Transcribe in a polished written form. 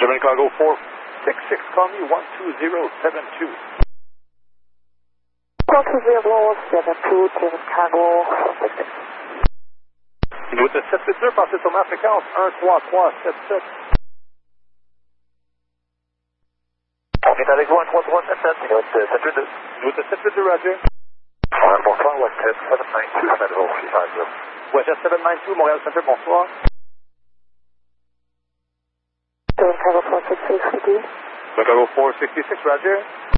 German Cargo 466, call me 12072. 12072, German Cargo 466. Vous êtes 782, passez sur ma fréquence 13377. On est avec vous, 13377, minute 782. Vous êtes 782, Roger. Bonsoir, Westjet 792, Central 350. Westjet 792, Montréal Center, bonsoir. German Cargo 466, German Cargo 466, Roger.